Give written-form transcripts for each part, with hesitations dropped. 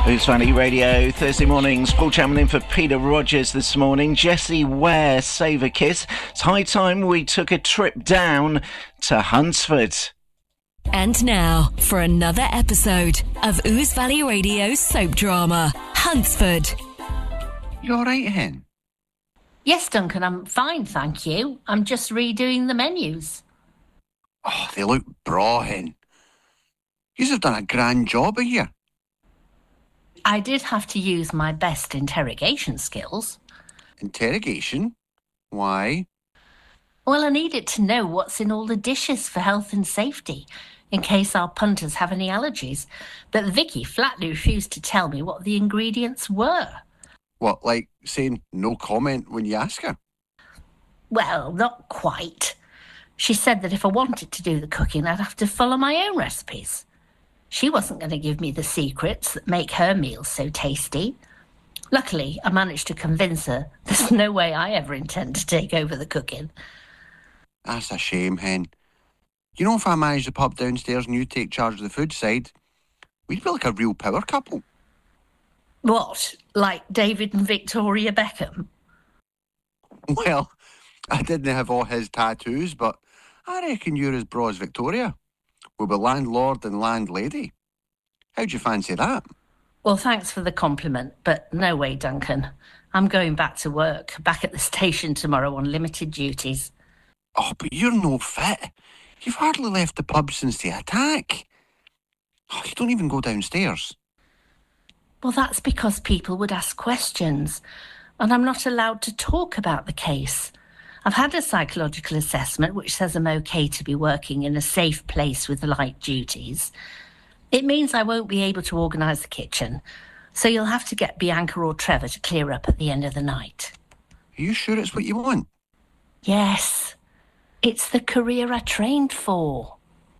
Who's Funny Radio, Thursday mornings. Paul Chapman in for Peter Rogers this morning. Jessie Ware, save a kiss. It's high time we took a trip down to Huntsford. And now, for another episode of Ouse Valley Radio's soap drama, Huntsford. You all right, Hen? Yes, Duncan, I'm fine, thank you. I'm just redoing the menus. Oh, they look braw, Hen. Yous have done a grand job here. I did have to use my best interrogation skills. Interrogation? Why? Well, I needed to know what's in all the dishes for health and safety, in case our punters have any allergies. But Vicky flatly refused to tell me what the ingredients were. What, like saying no comment when you ask her? Well, not quite. She said that if I wanted to do the cooking, I'd have to follow my own recipes. She wasn't going to give me the secrets that make her meals so tasty. Luckily, I managed to convince her there's no way I ever intend to take over the cooking. That's a shame, Hen. You know, if I manage the pub downstairs and you take charge of the food side, we'd be like a real power couple. What, like David and Victoria Beckham? Well, I didn't have all his tattoos, but I reckon you're as braw as Victoria. We'll be landlord and landlady. How'd you fancy that? Well, thanks for the compliment, but no way, Duncan. I'm going back to work, back at the station tomorrow on limited duties. Oh, but you're no fit. You've hardly left the pub since the attack. Oh, you don't even go downstairs. Well, that's because people would ask questions, and I'm not allowed to talk about the case. I've had a psychological assessment which says I'm okay to be working in a safe place with light duties. It means I won't be able to organise the kitchen, so you'll have to get Bianca or Trevor to clear up at the end of the night. Are you sure it's what you want? Yes, it's the career I trained for.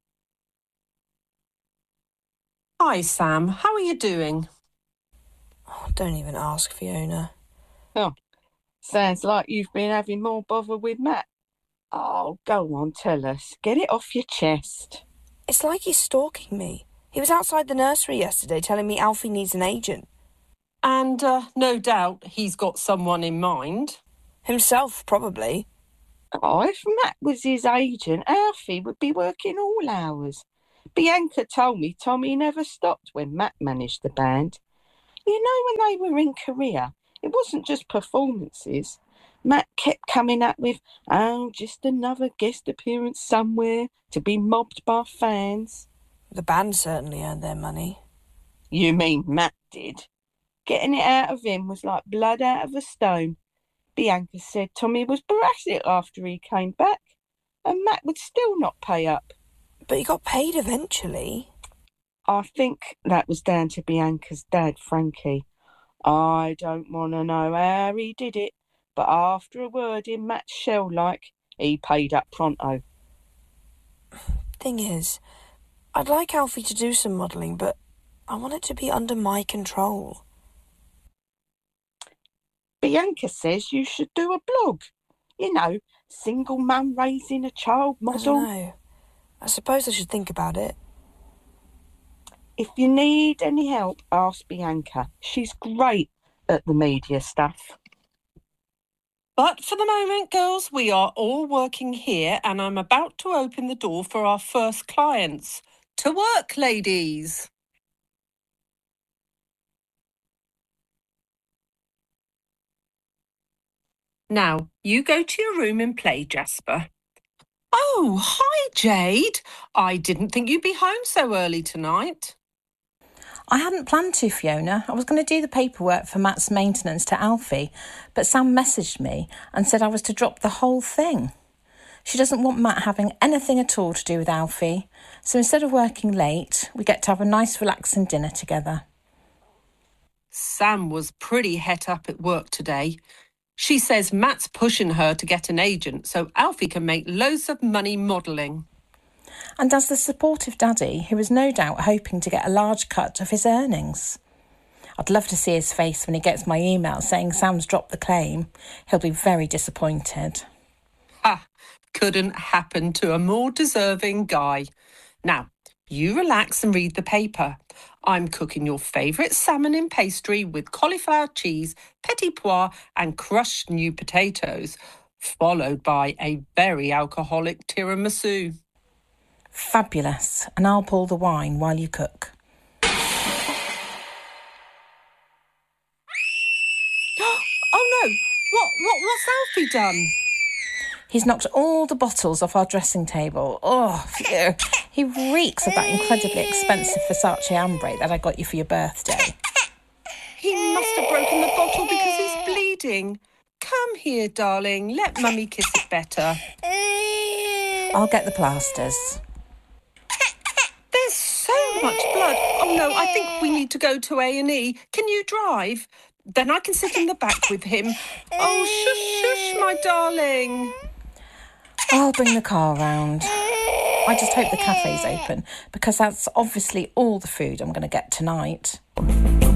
Hi, Sam. How are you doing? Oh, don't even ask, Fiona. Oh, sounds like you've been having more bother with Matt. Oh, go on, tell us. Get it off your chest. It's like he's stalking me. He was outside the nursery yesterday telling me Alfie needs an agent. And no doubt he's got someone in mind. Himself, probably. Oh, if Matt was his agent, Alfie would be working all hours. Bianca told me Tommy never stopped when Matt managed the band. You know, when they were in Korea, it wasn't just performances. Matt kept coming up with, oh, just another guest appearance somewhere to be mobbed by fans. The band certainly earned their money. You mean Matt did? Getting it out of him was like blood out of a stone. Bianca said Tommy was brassic after he came back, and Matt would still not pay up. But he got paid eventually. I think that was down to Bianca's dad, Frankie. I don't want to know how he did it, but after a word in Matt's shell he paid up pronto. Thing is, I'd like Alfie to do some modelling, but I want it to be under my control. Bianca says you should do a blog. You know, single mum raising a child model. I don't know. I suppose I should think about it. If you need any help, ask Bianca. She's great at the media stuff. But for the moment, girls, we are all working here and I'm about to open the door for our first clients. To work, ladies. Now, you go to your room and play, Jasper. Oh, hi, Jade. I didn't think you'd be home so early tonight. I hadn't planned to, Fiona. I was going to do the paperwork for Matt's maintenance to Alfie, but Sam messaged me and said I was to drop the whole thing. She doesn't want Matt having anything at all to do with Alfie, so instead of working late, we get to have a nice relaxing dinner together. Sam was pretty het up at work today. She says Matt's pushing her to get an agent so Alfie can make loads of money modelling. And as the supportive daddy, who is no doubt hoping to get a large cut of his earnings. I'd love to see his face when he gets my email saying Sam's dropped the claim. He'll be very disappointed. Ha! Couldn't happen to a more deserving guy. Now, You relax and read the paper. I'm cooking your favourite salmon in pastry with cauliflower cheese, petit pois and crushed new potatoes, followed by a very alcoholic tiramisu. Fabulous. And I'll pour the wine while you cook. Oh no! What's Alfie done? He's knocked all the bottles off our dressing table. Oh, phew. He reeks of that incredibly expensive Versace Ambrate that I got you for your birthday. He must have broken the bottle because he's bleeding. Come here, darling. Let Mummy kiss it better. I'll get the plasters. There's so much blood. Oh no, I think we need to go to A&E. Can you drive? Then I can sit in the back with him. Oh, shush, my darling. I'll bring the car round. I just hope the cafe's open, because that's obviously all the food I'm going to get tonight.